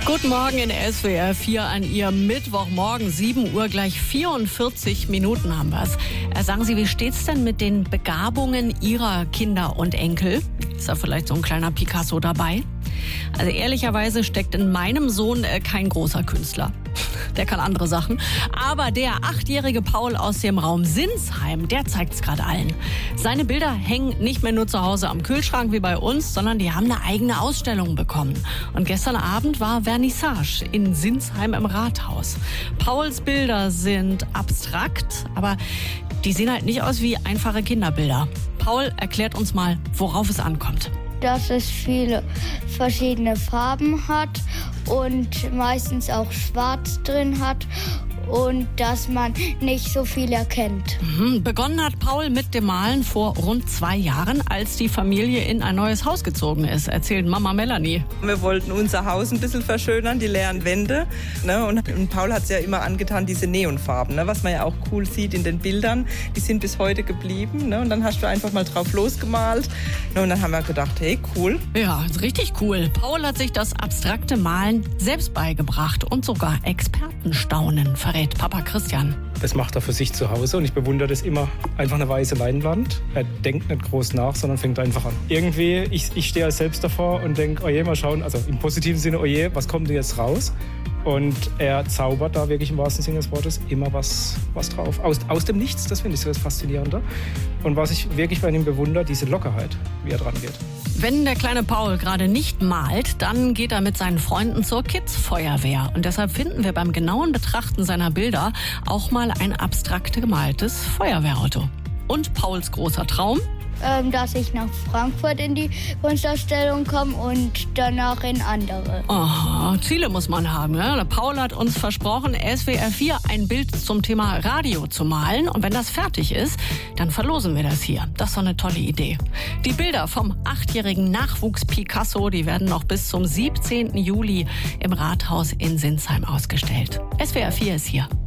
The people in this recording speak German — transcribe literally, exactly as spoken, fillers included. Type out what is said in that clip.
Guten Morgen in S W R vier an Ihrem Mittwochmorgen, sieben Uhr, gleich vierundvierzig Minuten haben wir's. Äh, sagen Sie, wie steht's denn mit den Begabungen Ihrer Kinder und Enkel? Ist da vielleicht so ein kleiner Picasso dabei? Also ehrlicherweise steckt in meinem Sohn äh, kein großer Künstler. Der kann andere Sachen. Aber der achtjährige Paul aus dem Raum Sinsheim, der zeigt's gerade allen. Seine Bilder hängen nicht mehr nur zu Hause am Kühlschrank wie bei uns, sondern die haben eine eigene Ausstellung bekommen. Und gestern Abend war Vernissage in Sinsheim im Rathaus. Pauls Bilder sind abstrakt, aber die sehen halt nicht aus wie einfache Kinderbilder. Paul erklärt uns mal, worauf es ankommt. Dass es viele verschiedene Farben hat und meistens auch schwarz drin hat und dass man nicht so viel erkennt. Mhm. Begonnen hat Paul mit dem Malen vor rund zwei Jahren, als die Familie in ein neues Haus gezogen ist, erzählt Mama Melanie. Wir wollten unser Haus ein bisschen verschönern, die leeren Wände. Ne? Und, und Paul hat es ja immer angetan, diese Neonfarben, ne? Was man ja auch cool sieht in den Bildern. Die sind bis heute geblieben. Ne? Und dann hast du einfach mal drauf losgemalt. Ne? Und dann haben wir gedacht, hey, cool. Ja, ist richtig cool. Paul hat sich das abstrakte Malen selbst beigebracht und sogar Expertenstaunen verrät Papa Christian. Das macht er für sich zu Hause und ich bewundere das immer. Einfach eine weiße Leinwand. Er denkt nicht groß nach, sondern fängt einfach an. Irgendwie, ich, ich stehe als selbst davor und denke, oje, mal schauen, also im positiven Sinne, oje, was kommt denn jetzt raus? Und er zaubert da wirklich im wahrsten Sinne des Wortes immer was, was drauf. Aus, aus dem Nichts, das finde ich so das Faszinierende. Und was ich wirklich bei ihm bewundere, diese Lockerheit, wie er dran geht. Wenn der kleine Paul gerade nicht malt, dann geht er mit seinen Freunden zur Kids-Feuerwehr. Und deshalb finden wir beim genauen Betrachten seiner Bilder auch mal ein abstrakt gemaltes Feuerwehrauto. Und Pauls großer Traum? Ähm, dass ich nach Frankfurt in die Kunstausstellung komme und danach in andere. Oh, Ziele muss man haben. Ja? Der Paul hat uns versprochen, S W R vier ein Bild zum Thema Radio zu malen. Und wenn das fertig ist, dann verlosen wir das hier. Das ist doch eine tolle Idee. Die Bilder vom achtjährigen Nachwuchs-Picasso, die werden noch bis zum siebzehnten Juli im Rathaus in Sinsheim ausgestellt. S W R vier ist hier.